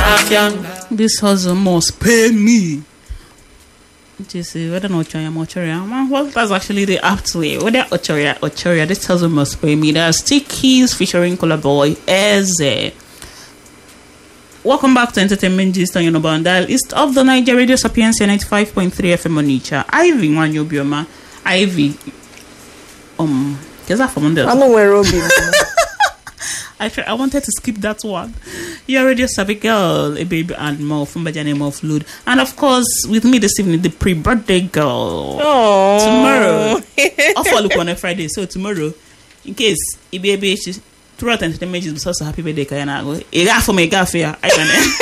This hustle must pay me. Just whether or not I'm Ochoria. Well, that's actually the apt way. Whether Ochoria, this hustle must pay me. There's Stickies featuring Color Boy Eze. Welcome back to Entertainment Gist on Yoruba and Dial East of the Niger Radio Sapientia 95.3 FM on Nicha. Ivy Wanyo Bioma. Ivy. Is that from Monday? I know where Robbie. I wanted to skip that one. You're already a savvy girl, a baby and more from Bajane Moflud. And of course, with me this evening, the pre-birthday girl. Oh. Tomorrow. I'll follow up on a Friday. So tomorrow, in case baby throughout entertainment is also happy birthday, Kayana. A gaff for me, gaff here. I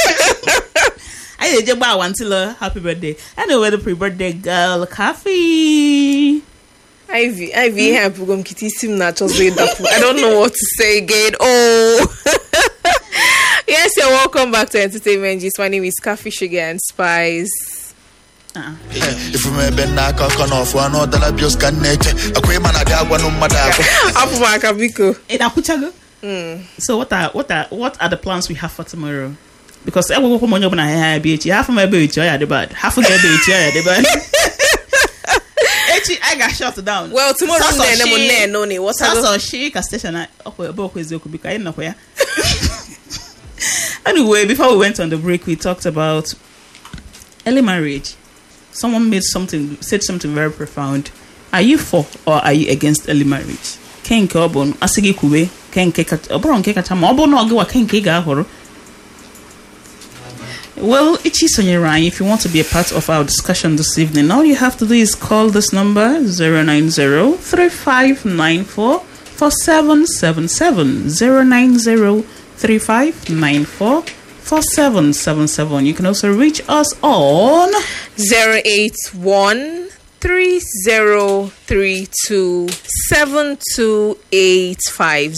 just buy one till happy birthday. Anyway, the pre-birthday girl, Coffee. Ivy, I don't know what to say again. Oh, yes, you're welcome back to Entertainment Gist. My name is Coffee, Sugar and Spice. If you may be knock off one or the abuse can nature, a queen man, I got one of my So what are the plans we have for tomorrow? Because I will come on your half of my baby, the bad, half of the baby, the bad. I got shut down. Well, tomorrow what's up? She can station Anyway, before we went on the break, we talked about early marriage. Someone said something very profound. Are you for or are you against early marriage? Ken Kobon, Asigi Kube, Ken Kekatron Kekatama, Obono, Ken Kega. Well, it is on your line. If you want to be a part of our discussion this evening, all you have to do is call this number 090-3594-4777 090-3594-4777. You can also reach us on 081-3032-7285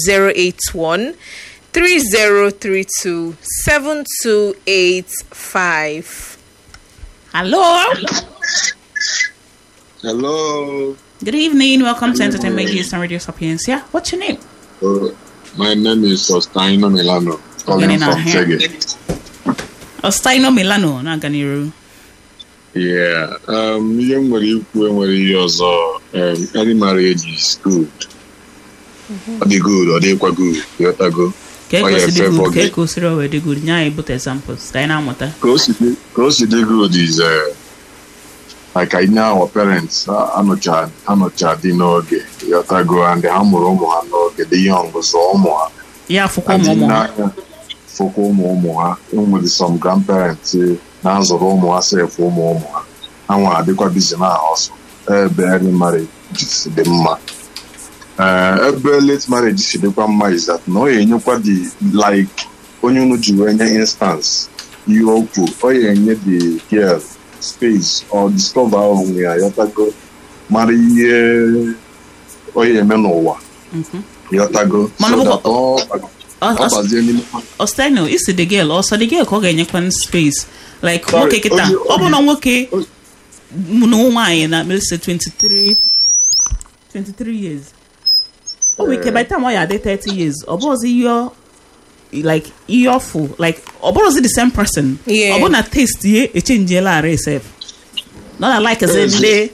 081-3032-7285. Hello. Hello. Good evening. Welcome to Entertainment Gist on Radio Sapientia. What's your name? My name is Ostaino Milano. Calling from Chege. Ostaino Milano, Naganiru. Yeah. Early marriage is good. Are they good or they quite good? You are good. Good. Nya but examples. Close to the good is like I know our parents anocha dinoge yotago and the hamuromo anoge the young so more. Yeah, foko momo with some grandparents now so romo ase for momo. And one adequate busy now also. Early marriage is the ma. Late marriage is that no, nobody like when you know to any instance, you put the girl space or discover only a yotago marry menowa. Yotago. Ostino, is the girl also the girl called any space like okay, no wine that will say 23 years. Oh, by the time I did 30 years, or was you're full, like, or was it the same person? Yeah. Or not taste ye a change la reserve. Not like as in day.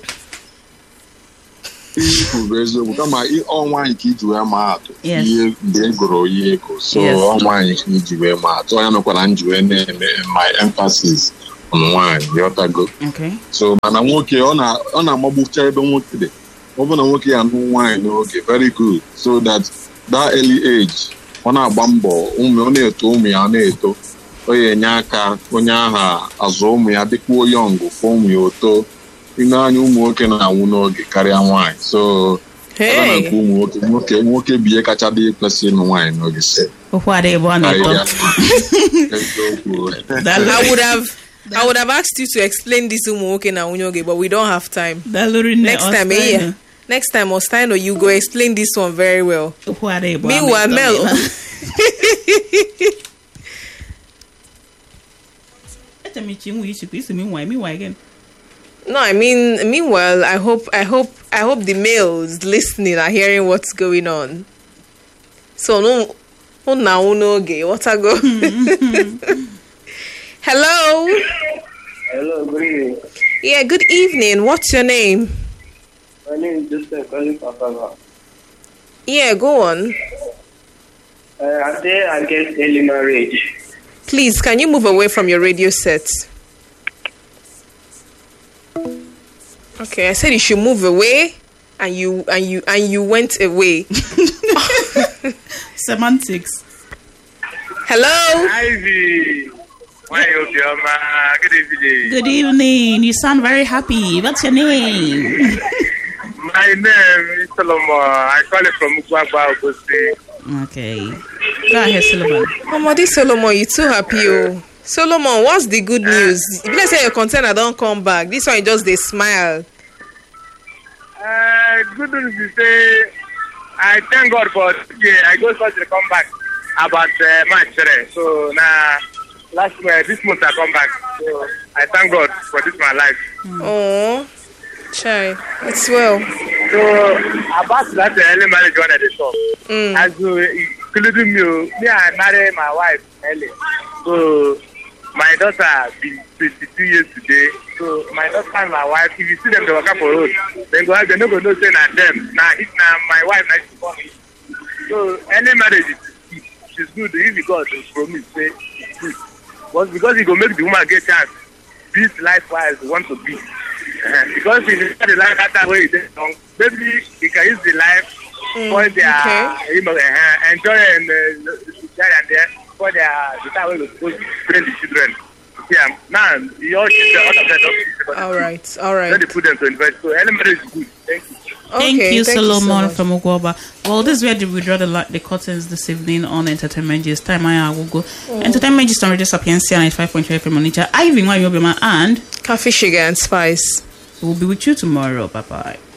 All wine kid to wear mat. Yes. They grow ye go. So all wine kid to wear mat. So I know what I'm doing my emphasis on wine. Yotago. Okay. So I'm okay on a mobile chair don't work today. Open and working and wine, okay, very good. So that early age, on a bambo, only told me on it. Oye nyaka, onyaha, azomi, adequate young, form you to. You know, you working and I will carry a wine. So, hey, okay, be a catchadi plus in wine, no, you say. What they want I would have asked you to explain this working and unyoge, but we don't have time. Next time, Next time, Ostaino, you go explain this one very well. Meanwhile, Mel. No, I mean, meanwhile, I hope the males listening are hearing what's going on. So no, what I go. Hello, good evening. Yeah, good evening. What's your name? My name is Joseph calling from Papa. Yeah, go on. Are they against early marriage? Please, can you move away from your radio set? Okay, I said you should move away, and you went away. Semantics. Hello. Ivy. Good evening. Good evening. You sound very happy. What's your name? My name is Solomon. I call it from Mukwaba, Ogosi. Okay. Go ahead, Solomon. This Solomon, you too happy, oh. Solomon, what's the good news? If you say your container don't come back, this one just they smile. Good news is say I thank God for I go first to come back about March 3. So now this month I come back. So I thank God for this my life. Oh, chai, it's well. So about that early marriage one at the top. As including me, I married my wife early. So my daughter been 22 years today. So my daughter and my wife, if you see them, they work up for road. They go out, they no go no say na them. Now it's now my wife like for me. So early marriage is good. If God will promise say it's good. But because it will make the woman get chance, this life-wise want to be. Because if you start the life that way, maybe you can use the life for their enjoy and share and there for their the time when we train the children. Yeah, now your children all right. Let me put them to invest. So early marriage is good. Thank you. Thank you, Solomon from Ugwaba. Well, this is where we draw the curtains this evening on Entertainment Gist. Time I will go. Entertainment Gist on Radio Sapienza 95.3 FM Onitsha. Ivy Nwayobema and Coffee, Sugar and Spice. We'll be with you tomorrow. Bye bye.